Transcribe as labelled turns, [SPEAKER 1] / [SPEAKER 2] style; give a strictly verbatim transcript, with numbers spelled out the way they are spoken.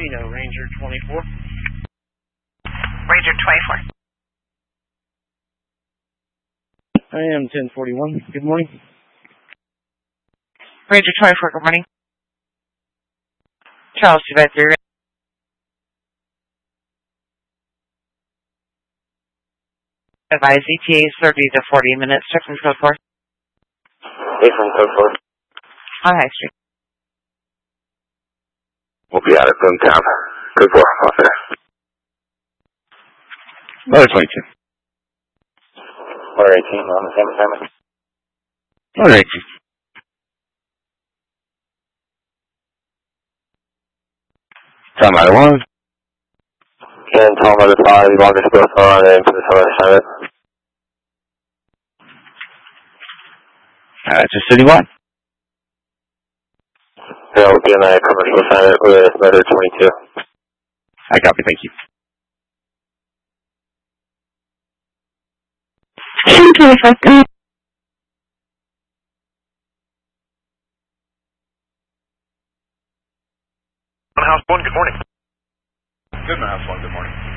[SPEAKER 1] Reno, Ranger twenty-four.
[SPEAKER 2] Ranger twenty-four.
[SPEAKER 1] I am ten forty-one. Good morning.
[SPEAKER 2] Ranger twenty-four, good morning. Charles, you back there? Advise E T A is thirty to forty minutes. Check from code four.
[SPEAKER 3] Hey, from code four.
[SPEAKER 2] On High Street.
[SPEAKER 3] We'll be out at Boomtown. Code four, off there.
[SPEAKER 1] Another twenty-two.
[SPEAKER 3] Order eighteen, on the same assignment.
[SPEAKER 1] Another eighteen. Time out of one.
[SPEAKER 3] And Tom out of five, you want to both on and for the summer assignment.
[SPEAKER 1] Uh, just citywide.
[SPEAKER 3] Yeah, we'll be on a commercial assignment with another twenty-two.
[SPEAKER 1] I copy, thank you.
[SPEAKER 2] twenty-five.
[SPEAKER 4] House one, good morning.
[SPEAKER 5] Goodman House one, good morning.